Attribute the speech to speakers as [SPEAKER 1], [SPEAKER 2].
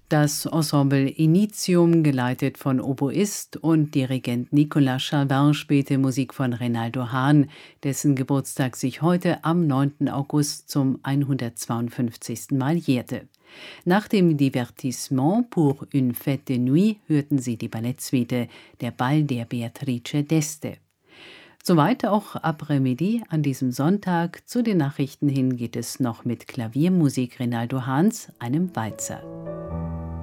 [SPEAKER 1] Das Ensemble Initium, geleitet von Oboist und Dirigent Nicolas Chauvin, spielte Musik von Reynaldo Hahn, dessen Geburtstag sich heute am 9. August zum 152. Mal jährte. Nach dem Divertissement pour une fête de nuit hörten Sie die Ballettsuite Der Ball der Beatrice d'Este. Soweit auch Après-Midi an diesem Sonntag. Zu den Nachrichten hin geht es noch mit Klaviermusik Reynaldo Hahns, einem Walzer.